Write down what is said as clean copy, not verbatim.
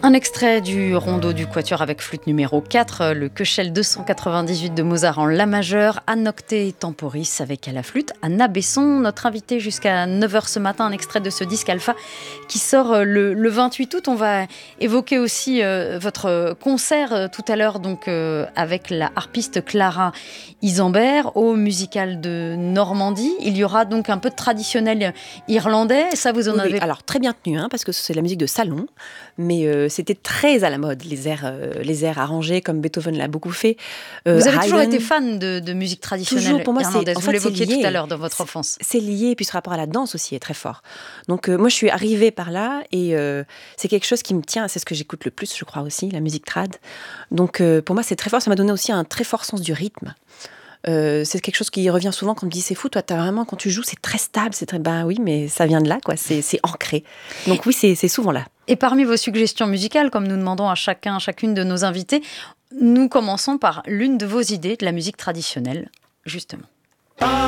Un extrait du rondo du Quatuor avec flûte numéro 4, le Köchel 298 de Mozart en La majeure, Anocte Temporis avec à la flûte Anna Besson, notre invitée jusqu'à 9h ce matin, un extrait de ce disque Alpha qui sort le 28 août. On va évoquer aussi votre concert tout à l'heure donc, avec la harpiste Clara Isambert au musical de Normandie. Il y aura donc un peu de traditionnel irlandais, ça vous en avez... Oui, alors très bien tenu, parce que c'est la musique de salon, mais c'était très à la mode, les airs arrangés comme Beethoven l'a beaucoup fait. Vous avez Haydn, toujours été fan de musique traditionnelle toujours, pour moi, irlandaise, vous l'évoquiez tout à l'heure dans votre enfance. C'est lié, et puis ce rapport à la danse aussi est très fort. Donc moi je suis arrivée par là, et c'est quelque chose qui me tient, c'est ce que j'écoute le plus, je crois aussi, la musique trad. Donc pour moi c'est très fort, ça m'a donné aussi un très fort sens du rythme. C'est quelque chose qui revient souvent quand on me dit c'est fou, toi t'as vraiment, quand tu joues c'est très stable, c'est très... Ben oui, mais ça vient de là, quoi. C'est ancré. Donc oui, c'est souvent là. Et parmi vos suggestions musicales, comme nous demandons à chacune de nos invités, nous commençons par l'une de vos idées de la musique traditionnelle, justement.